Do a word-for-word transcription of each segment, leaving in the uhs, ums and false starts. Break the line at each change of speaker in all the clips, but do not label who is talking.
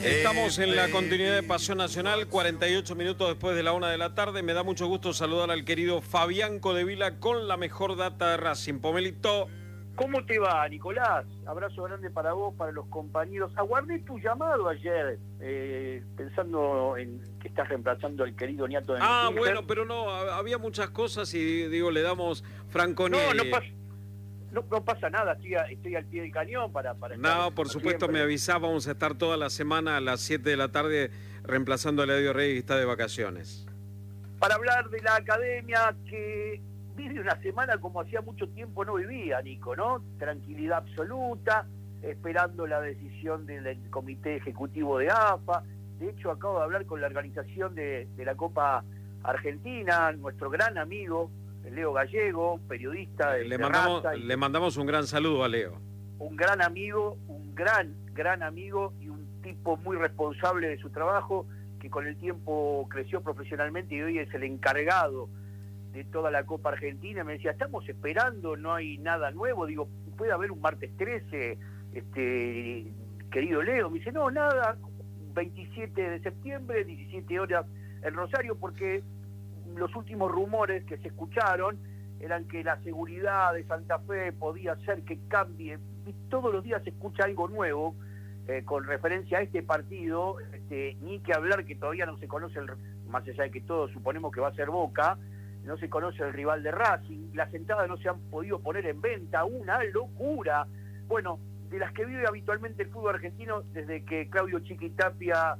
Estamos en la continuidad de Pasión Nacional, cuarenta y ocho minutos después de la una de la tarde. Me da mucho gusto saludar al querido Fabián Codevila con la mejor data de Racing. Pomelito.
¿Cómo te va, Nicolás? Abrazo grande para vos, para los compañeros. Aguardé tu llamado ayer, eh, pensando en que estás reemplazando al querido Niato de
Ah,
Noticias.
bueno, pero no, había muchas cosas y digo, le damos Franconieri.
No, no pasa, no, no pasa nada, estoy, a, estoy al pie del cañón para... para
No, por supuesto,
siempre.
me avisaba, vamos a estar toda la semana a las siete de la tarde reemplazando a Eladio Rey, que está de vacaciones.
Para hablar de la academia que vive una semana como hacía mucho tiempo no vivía, Nico, ¿no? Tranquilidad absoluta, esperando la decisión del comité ejecutivo de A F A. De hecho, acabo de hablar con la organización de, de la Copa Argentina, nuestro gran amigo, Leo Gallego, periodista de
le mandamos,
Raza y,
le mandamos un gran saludo a Leo.
Un gran amigo, un gran, gran amigo y un tipo muy responsable de su trabajo, que con el tiempo creció profesionalmente y hoy es el encargado de toda la Copa Argentina. Me decía, estamos esperando, no hay nada nuevo. Digo, puede haber un martes trece, este, querido Leo. Me dice, no, nada, veintisiete de septiembre, diecisiete horas en Rosario, porque los últimos rumores que se escucharon eran que la seguridad de Santa Fe podía hacer que cambie. Y todos los días se escucha algo nuevo eh, con referencia a este partido, este, ni que hablar que todavía no se conoce, el, más allá de que todos suponemos que va a ser Boca, no se conoce el rival de Racing, las entradas no se han podido poner en venta, una locura. Bueno, de las que vive habitualmente el fútbol argentino desde que Claudio Chiquitapia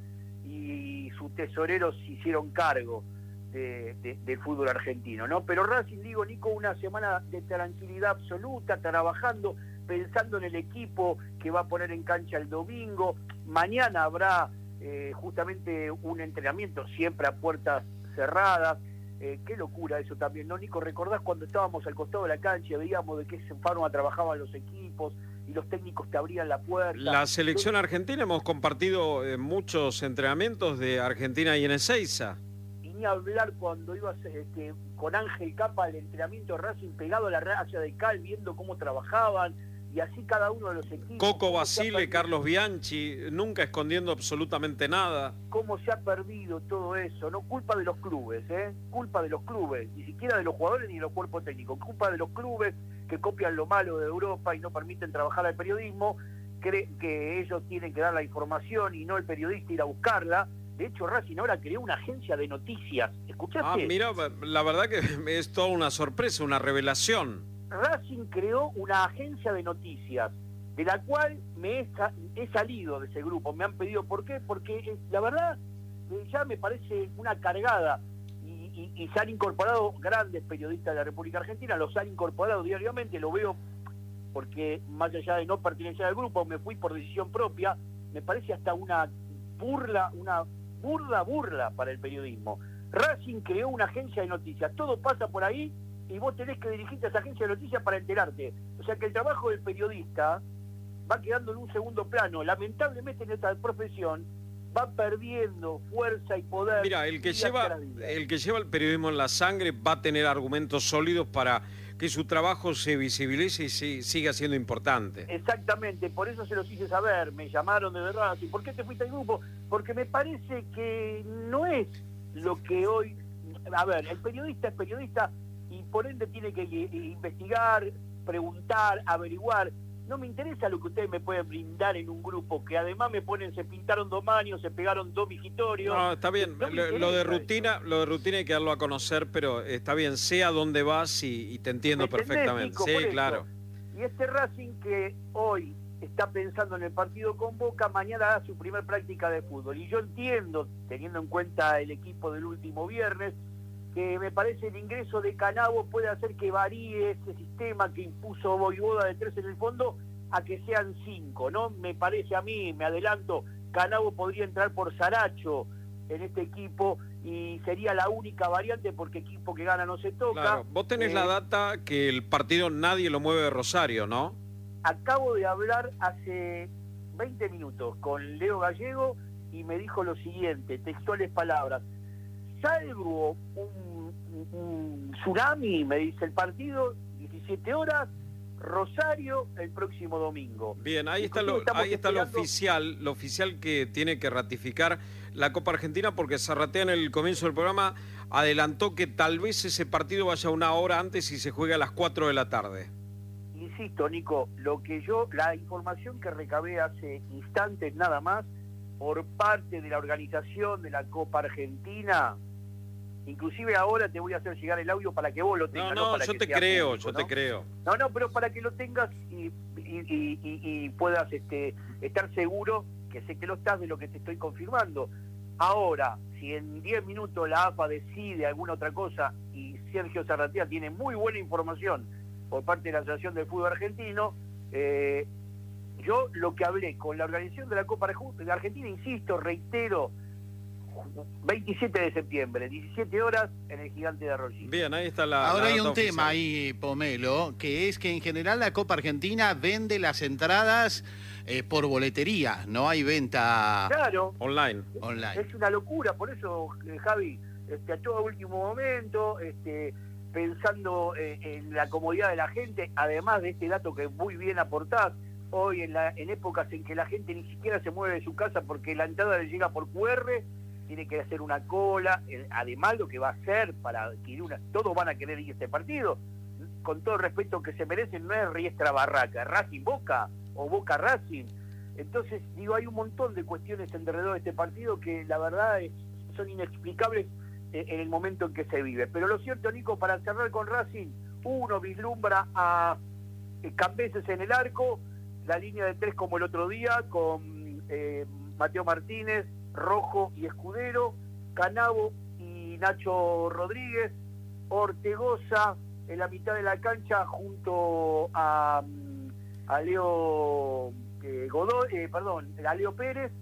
y su tesorero se hicieron cargo de, de, del fútbol argentino, ¿no? Pero Racing, digo, Nico, una semana de tranquilidad absoluta, trabajando, pensando en el equipo que va a poner en cancha el domingo. Mañana habrá eh, justamente un entrenamiento, siempre a puertas cerradas. Eh, qué locura eso también, ¿no, Nico? ¿Recordás cuando estábamos al costado de la cancha y veíamos de qué forma trabajaban los equipos y los técnicos te abrían la puerta?
La selección argentina, hemos compartido eh, muchos entrenamientos de Argentina y en Ezeiza.
Y ni hablar cuando ibas este, con Ángel Capa al entrenamiento de Racing pegado a la raya de cal, viendo cómo trabajaban, y así cada uno de los equipos.
Coco Basile, Carlos Bianchi, nunca escondiendo absolutamente nada.
Cómo se ha perdido todo eso, no culpa de los clubes, ¿eh? Culpa de los clubes, ni siquiera de los jugadores ni de los cuerpos técnicos, culpa de los clubes que copian lo malo de Europa y no permiten trabajar al periodismo, creen que ellos tienen que dar la información y no el periodista ir a buscarla. De hecho, Racing ahora creó una agencia de noticias, ¿escuchaste?
Ah, mira, la verdad que es toda una sorpresa, una revelación.
Racing creó una agencia de noticias, de la cual me he, he salido de ese grupo. Me han pedido por qué, porque eh, la verdad eh, ya me parece una cargada y, y, y se han incorporado grandes periodistas de la República Argentina, los han incorporado diariamente, lo veo porque más allá de no pertenecer al grupo, me fui por decisión propia. Me parece hasta una burla, una burda burla para el periodismo. Racing creó una agencia de noticias, todo pasa por ahí y vos tenés que dirigirte a esa agencia de noticias para enterarte. O sea que el trabajo del periodista va quedando en un segundo plano. Lamentablemente en esta profesión va perdiendo fuerza y poder.
Mira, el que lleva el que lleva el periodismo en la sangre va a tener argumentos sólidos para que su trabajo se visibilice y se, siga siendo importante.
Exactamente, por eso se los hice saber. Me llamaron de verdad. ¿Y por qué te fuiste al grupo? Porque me parece que no es lo que hoy... A ver, el periodista es periodista y por ende tiene que investigar, preguntar, averiguar. No me interesa lo que ustedes me pueden brindar en un grupo, que además me ponen, se pintaron dos manos, se pegaron dos mijitorios.
No, está bien, no lo, lo de rutina, eso. Lo de rutina hay que darlo a conocer, pero está bien, sé a dónde vas y, y te entiendo perfectamente.
Nico,
sí, claro.
Y este Racing que hoy está pensando en el partido con Boca, mañana da su primer práctica de fútbol. Y yo entiendo, teniendo en cuenta el equipo del último viernes, que me parece el ingreso de Canavo puede hacer que varíe ese sistema que impuso Voivoda de tres en el fondo a que sean cinco, ¿no? Me parece a mí, me adelanto, Canavo podría entrar por Saracho en este equipo y sería la única variante porque equipo que gana no se toca.
Claro, vos tenés eh, la data que el partido nadie lo mueve de Rosario, ¿no?
Acabo de hablar hace veinte minutos con Leo Gallego y me dijo lo siguiente, textuales palabras: salvo un, un tsunami, me dice el partido, diecisiete horas, Rosario el próximo domingo.
Bien, ahí está lo, ahí está lo oficial, lo oficial que tiene que ratificar la Copa Argentina, porque Zarratea en el comienzo del programa adelantó que tal vez ese partido vaya una hora antes y se juegue a las cuatro de la tarde.
Insisto, Nico, lo que yo, la información que recabé hace instantes nada más, por parte de la organización de la Copa Argentina, inclusive ahora te voy a hacer llegar el audio para que vos lo tengas.
No, no,
no para
yo
que
te
sea
creo,
público,
yo
¿no?
te creo.
No, no, pero para que lo tengas y, y, y, y, y puedas este, estar seguro, que sé que lo estás, de lo que te estoy confirmando. Ahora, si en diez minutos la A F A decide alguna otra cosa y Sergio Zarratea tiene muy buena información por parte de la Asociación del Fútbol Argentino, eh, yo lo que hablé con la organización de la Copa Argentina, insisto, reitero, veintisiete de septiembre, diecisiete horas en el Gigante de Arroyito.
Bien, ahí está la...
Ahora
la
hay
data
un
oficial.
tema ahí, Pomelo, que es que en general la Copa Argentina vende las entradas eh, por boletería, no hay venta
Claro.
Online.
online.
Es una locura, por eso, eh, Javi, este, a todo último momento, este, pensando eh, en la comodidad de la gente, además de este dato que muy bien aportás, hoy en, la, en épocas en que la gente ni siquiera se mueve de su casa porque la entrada le llega por cu erre, tiene que hacer una cola, eh, además lo que va a hacer para adquirir una... Todos van a querer ir a este partido, con todo el respeto que se merecen, no es Riestra Barraca, Racing Boca o Boca Racing. Entonces, digo, hay un montón de cuestiones alrededor de este partido que la verdad es, son inexplicables eh, en el momento en que se vive. Pero lo cierto, Nico, para cerrar con Racing, uno vislumbra a eh, Cambeses en el arco, la línea de tres como el otro día, con eh, Mateo Martínez, Rojo y Escudero, Canavo y Nacho Rodríguez, Ortegoza en la mitad de la cancha junto a, a Leo eh, Godoy, eh, perdón, a Leo Pérez,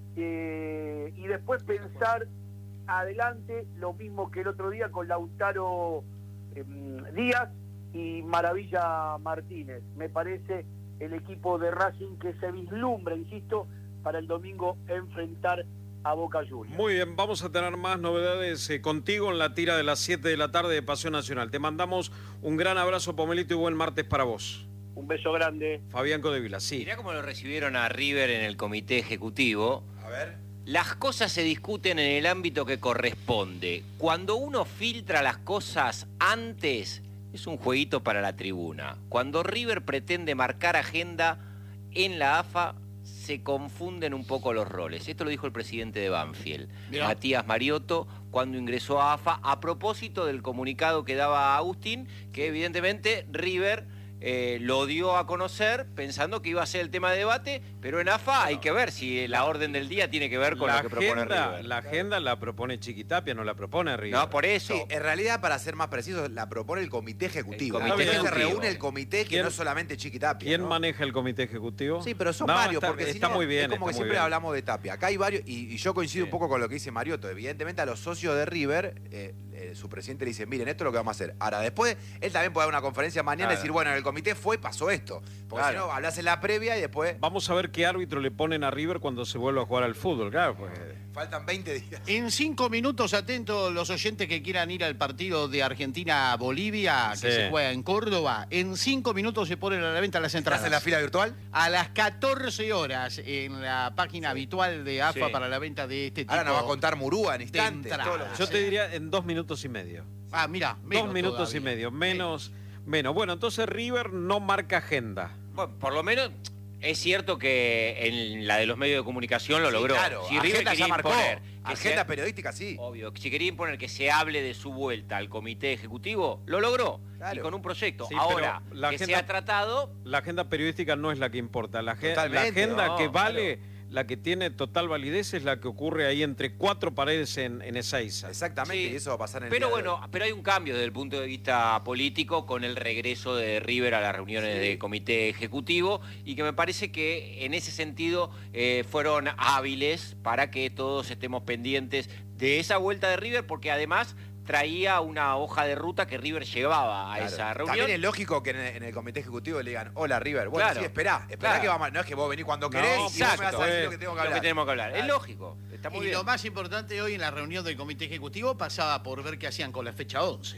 eh, y después pensar adelante lo mismo que el otro día con Lautaro eh, Díaz y Maravilla Martínez. Me parece el equipo de Racing que se vislumbra, insisto, para el domingo enfrentar a Boca Juniors.
Muy bien, vamos a tener más novedades eh, contigo en la tira de las siete de la tarde de Pasión Nacional. Te mandamos un gran abrazo, Pomelito, y buen martes para vos.
Un beso grande.
Fabián Codevila, sí.
Mirá cómo lo recibieron a River en el comité ejecutivo.
A ver.
Las cosas se discuten en el ámbito que corresponde. Cuando uno filtra las cosas antes, es un jueguito para la tribuna. Cuando River pretende marcar agenda en la A F A, se confunden un poco los roles. Esto lo dijo el presidente de Banfield,
Mirá.
Matías Mariotto, cuando ingresó a A F A, a propósito del comunicado que daba Agustín, que evidentemente River eh, lo dio a conocer pensando que iba a ser el tema de debate, pero en A F A hay que ver si la orden del día tiene que ver con
la
lo que propone
agenda,
River.
La agenda la propone Chiquitapia, no la propone River.
No, por eso.
Sí, en realidad, para ser más precisos, la propone el comité ejecutivo.
El comité
Entonces se
ejecutivo.
reúne el comité, que
¿Quién-
no es solamente Chiquitapia.
¿Quién
¿no?
maneja el comité ejecutivo?
Sí, pero son
No,
varios,
está,
porque si
está
no,
muy bien.
es como
está
que
muy
siempre
bien.
hablamos de Tapia. Acá hay varios, y, y yo coincido
Sí.
un poco con lo que dice Mariotto. Evidentemente a los socios de River, eh, eh, su presidente le dice, miren, esto es lo que vamos a hacer. Ahora, después, él también puede dar una conferencia mañana y
Claro.
decir, bueno, en el comité fue y pasó esto. Porque
Claro.
si no, hablas en la previa y después
Vamos a ver qué árbitro le ponen a River cuando se vuelva a jugar al fútbol, claro, pues.
faltan veinte días.
En cinco minutos, atentos los oyentes que quieran ir al partido de Argentina-Bolivia, que
Sí.
se juega en Córdoba. En cinco minutos se ponen a la venta las
¿Estás
entradas.
en la fila virtual?
A las catorce horas en la página habitual de A F A
Sí.
para la venta de este tipo.
Ahora nos va a contar Murúa en instantes.
entrada.
todo lo que-
Yo te diría en dos minutos y medio.
Ah, mira,
Dos minutos y medio, menos, menos. Bueno, entonces River no marca agenda.
Bueno, por lo menos es cierto que en la de los medios de comunicación lo
Sí,
logró.
Claro,
Si River
agenda ya
quería
marcó.
imponer que
Agenda
se-
periodística, sí.
Obvio, si quería imponer que se hable de su vuelta al comité ejecutivo, lo logró.
Claro.
Y con un proyecto.
Sí,
Ahora,
pero la
que
agenda-
se ha tratado,
La agenda periodística no es la que importa. La, ge- la
Totalmente,
agenda
no,
que vale, la que tiene total validez es la que ocurre ahí entre cuatro paredes en, en Ezeiza.
Exactamente,
Sí.
y eso va a pasar en el
pero
día de
bueno,
hoy.
pero hay un cambio desde el punto de vista político con el regreso de River a las reuniones
Sí.
de comité ejecutivo y que me parece que en ese sentido eh, fueron hábiles para que todos estemos pendientes de esa vuelta de River, porque además traía una hoja de ruta que River llevaba a
Claro.
esa reunión.
También es lógico que en el, en el comité ejecutivo le digan, hola River, bueno,
Claro.
sí, esperá, esperá
Claro.
que vamos, a- no es que vos venís cuando
No,
querés y vos me vas a
exacto,
decir
eh,
lo que tengo que
Lo que
hablar.
tenemos que hablar. Es
Claro.
lógico, está muy
Y
bien.
lo más importante hoy en la reunión del comité ejecutivo pasaba por ver qué hacían con la fecha once.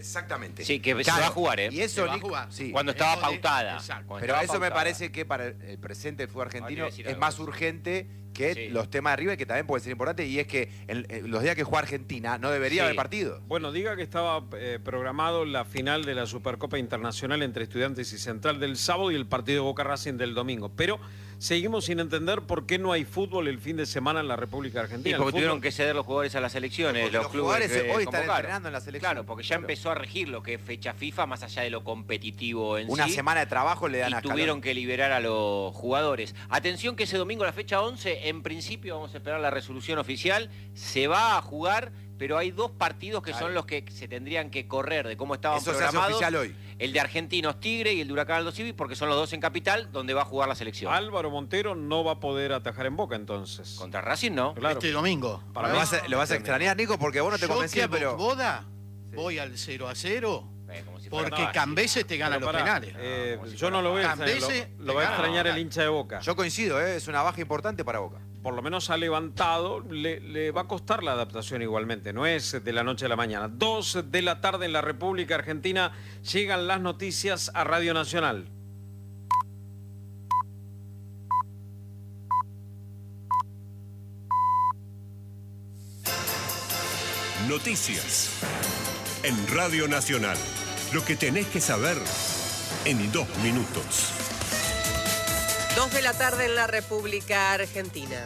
Exactamente.
Sí, que
Claro,
se va a jugar, ¿eh?
Y eso,
Se va a
Nico,
jugar.
sí.
Cuando estaba
Eso de-
pautada.
exacto.
Cuando
Pero
estaba
eso me
pautada.
parece que para el, el presente del fútbol argentino
Ah, te iba a decir
es
algo.
más urgente que
Sí.
los temas de River, que también pueden ser importantes, y es que en, en los días que juega Argentina no debería
Sí.
haber partido.
Bueno, diga que estaba eh, programado la final de la Supercopa Internacional entre Estudiantes y Central del sábado y el partido de Boca Racing del domingo. Pero seguimos sin entender por qué no hay fútbol el fin de semana en la República
Sí,
Argentina.
porque
El fútbol-
tuvieron que ceder los jugadores a las elecciones,
Porque
los,
los
clubes
jugadores
que
hoy están
convocaron.
entrenando en la selección.
Claro, porque ya
Claro.
empezó a regir lo que es fecha FIFA, más allá de lo competitivo en
Una
sí.
semana de trabajo le dan
Y
a Scaloni.
tuvieron que liberar a los jugadores. Atención que ese domingo, la fecha once, en principio vamos a esperar la resolución oficial. Se va a jugar, pero hay dos partidos que
Claro.
son los que se tendrían que correr de cómo estaban
Eso se hace
programados.
oficial hoy.
El de Argentinos Tigre y el de Huracán Aldo Civi, porque son los dos en Capital, donde va a jugar la selección.
Álvaro Montero no va a poder atajar en Boca entonces.
Contra Racing no.
Claro.
Este domingo.
Para
Lo
mí-
vas, a, lo vas a extrañar, Nico, porque vos no te
Yo
convencías,
que
pero...
Boda,
Sí.
voy al cero a cero,
Eh, como si fuera
porque
fácil.
Cambeses te gana
Pero
los
pará,
penales.
eh,
como si
yo no
fuera
lo voy a
fácil.
extrañar,
Cambese,
lo, lo va a
te
extrañar
gana.
el hincha de Boca.
Yo coincido, ¿eh? Es una baja importante para Boca.
Por lo menos ha levantado, le, le va a costar la adaptación igualmente, no es de la noche a la mañana. Dos de la tarde en la República Argentina llegan las noticias a Radio Nacional.
Noticias en Radio Nacional. Lo que tenés que saber en dos minutos.
Dos de la tarde en la República Argentina.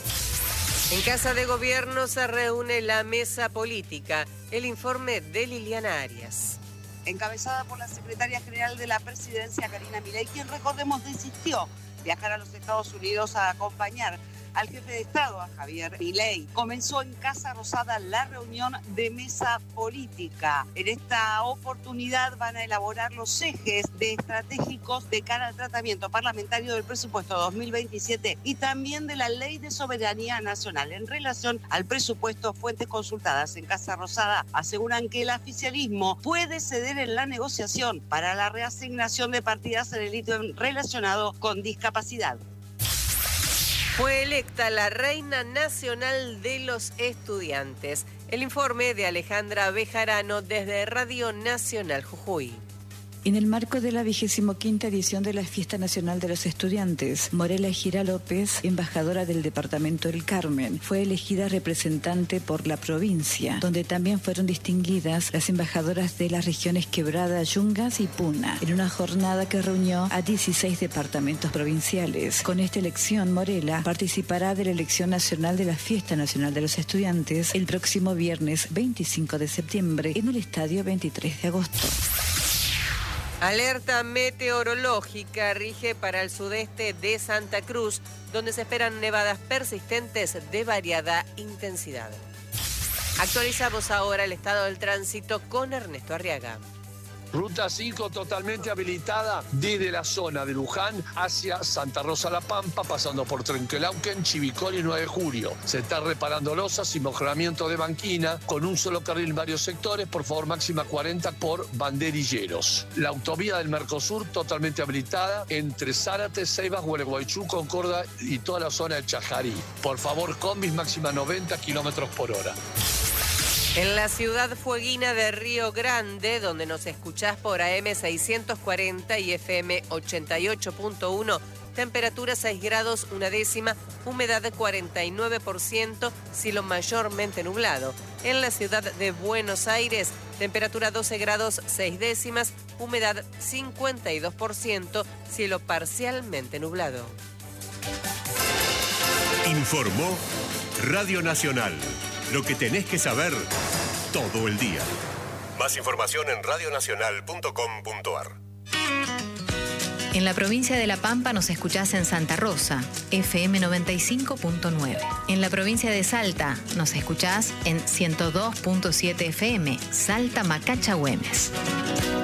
En Casa de Gobierno se reúne la mesa política. El informe de Liliana Arias.
Encabezada por la secretaria general de la presidencia, Karina Milei, quien, recordemos, desistió viajar a los Estados Unidos a acompañar al jefe de Estado, a Javier Milei. Comenzó en Casa Rosada la reunión de mesa política. En esta oportunidad van a elaborar los ejes de estratégicos de cara al tratamiento parlamentario del presupuesto dos mil veintisiete y también de la Ley de Soberanía Nacional. En relación al presupuesto, fuentes consultadas en Casa Rosada aseguran que el oficialismo puede ceder en la negociación para la reasignación de partidas en el ítem relacionado con discapacidad.
Fue electa la Reina Nacional de los Estudiantes. El informe de Alejandra Bejarano desde Radio Nacional Jujuy.
En el marco de la vigésimo quinta edición de la Fiesta Nacional de los Estudiantes, Morela Gira López, embajadora del Departamento del Carmen, fue elegida representante por la provincia, donde también fueron distinguidas las embajadoras de las regiones Quebrada, Yungas y Puna, en una jornada que reunió a dieciséis departamentos provinciales. Con esta elección, Morela participará de la elección nacional de la Fiesta Nacional de los Estudiantes el próximo viernes veinticinco de septiembre en el Estadio veintitrés de agosto.
Alerta meteorológica rige para el sudeste de Santa Cruz, donde se esperan nevadas persistentes de variada intensidad. Actualizamos ahora el estado del tránsito con Ernesto Arriaga.
Ruta cinco totalmente habilitada desde la zona de Luján hacia Santa Rosa La Pampa, pasando por Trenquelauquen, Chivicol y nueve de julio. Se está reparando losas y mejoramiento de banquina con un solo carril en varios sectores, por favor máxima cuarenta por banderilleros. La autovía del Mercosur totalmente habilitada entre Zárate, Ceibas, Gualeguaychú, Concordia y toda la zona de Chajarí. Por favor, combis máxima noventa kilómetros por hora.
En la ciudad fueguina de Río Grande, donde nos escuchás por A M seiscientos cuarenta y F M ochenta y ocho punto uno, temperatura seis grados una décima, humedad de cuarenta y nueve por ciento, cielo mayormente nublado. En la ciudad de Buenos Aires, temperatura doce grados seis décimas, humedad cincuenta y dos por ciento, cielo parcialmente nublado.
Informó Radio Nacional. Lo que tenés que saber todo el día. Más información en radio nacional punto com punto a r.
En la provincia de La Pampa nos escuchás en Santa Rosa, F M noventa y cinco punto nueve. En la provincia de Salta nos escuchás en ciento dos punto siete F M, Salta Macacha Güemes.